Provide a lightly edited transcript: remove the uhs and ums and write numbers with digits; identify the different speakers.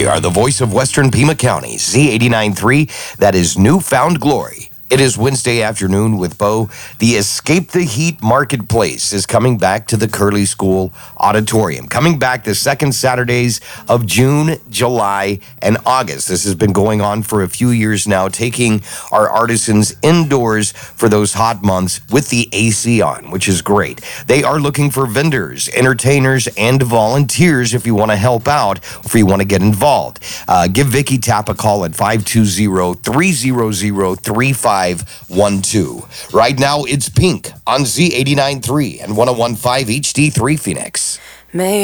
Speaker 1: are the voice of Western Pima County, Z89.3. That is Newfound Glory. It is Wednesday afternoon with Bo. The Escape the Heat Marketplace is coming back to the Curley School Auditorium. Coming back the second Saturdays of June, July, and August. This has been going on for a few years now, taking our artisans indoors for those hot months with the AC on, which is great. They are looking for vendors, entertainers, and volunteers if you want to help out, if you want to get involved. Give Vicky Tapp a call at 520-300-3512. Right now, it's Pink on Z89.3 and 101.5 HD3 Phoenix.